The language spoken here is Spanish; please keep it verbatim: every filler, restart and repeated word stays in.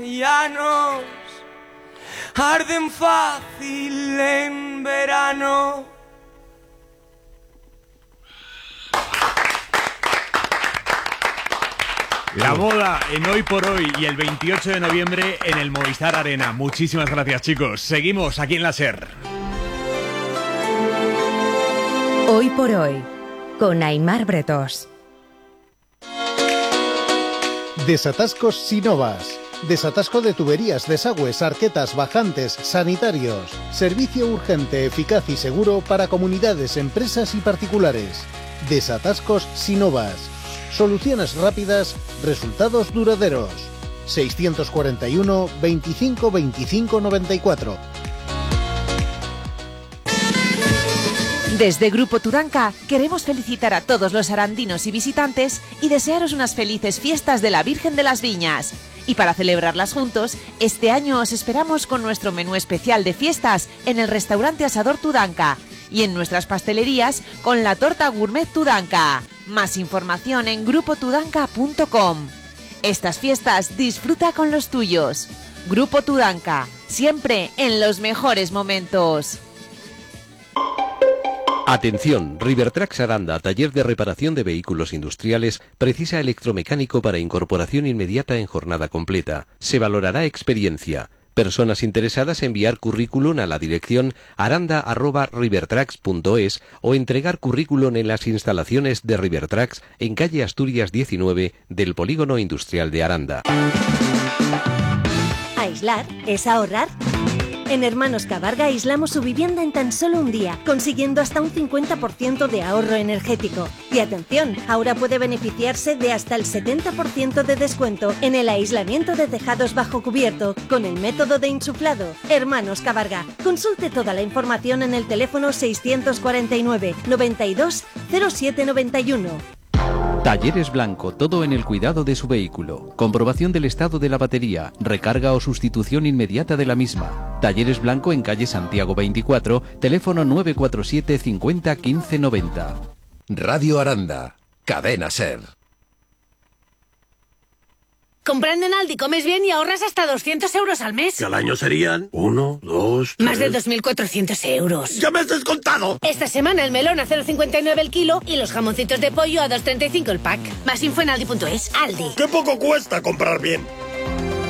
Llanos arden fácil en verano. La moda en Hoy por Hoy y el veintiocho de noviembre en el Movistar Arena. Muchísimas gracias, chicos. Seguimos aquí en la SER. Hoy por Hoy, con Aimar Bretos. Desatascos Sinovas. Desatasco de tuberías, desagües, arquetas, bajantes, sanitarios. Servicio urgente, eficaz y seguro para comunidades, empresas y particulares. Desatascos Sinovas. Soluciones rápidas, resultados duraderos. seiscientos cuarenta y uno, veinticinco, veinticinco, noventa y cuatro. Desde Grupo Tudanca queremos felicitar a todos los arandinos y visitantes y desearos unas felices fiestas de la Virgen de las Viñas. Y para celebrarlas juntos, este año os esperamos con nuestro menú especial de fiestas en el restaurante Asador Tudanca y en nuestras pastelerías con la torta gourmet Tudanca. Más información en grupo tudanca punto com. Estas fiestas disfruta con los tuyos. Grupo Tudanca, siempre en los mejores momentos. Atención, Rivertrax Aranda, taller de reparación de vehículos industriales, precisa electromecánico para incorporación inmediata en jornada completa. Se valorará experiencia. Personas interesadas enviar currículum a la dirección aranda arroba rivertrax punto es o entregar currículum en las instalaciones de Rivertrax en calle Asturias diecinueve del Polígono Industrial de Aranda. ¿Aislar es ahorrar? En Hermanos Cabarga aislamos su vivienda en tan solo un día, consiguiendo hasta un cincuenta por ciento de ahorro energético. Y atención, ahora puede beneficiarse de hasta el setenta por ciento de descuento en el aislamiento de tejados bajo cubierto con el método de insuflado. Hermanos Cabarga. Consulte toda la información en el teléfono seiscientos cuarenta y nueve, noventa y dos, cero siete noventa y uno. Talleres Blanco, todo en el cuidado de su vehículo. Comprobación del estado de la batería, recarga o sustitución inmediata de la misma. Talleres Blanco en calle Santiago veinticuatro, teléfono nueve cuatro siete cincuenta quince noventa. Radio Aranda, Cadena SER. Comprando en Aldi comes bien y ahorras hasta doscientos euros al mes. Que al año serían uno, dos, tres... Más de dos mil cuatrocientos euros. ¡Ya me has descontado! Esta semana el melón a cero coma cincuenta y nueve el kilo y los jamoncitos de pollo a dos coma treinta y cinco el pack. Más info en aldi punto es. Aldi. ¡Qué poco cuesta comprar bien!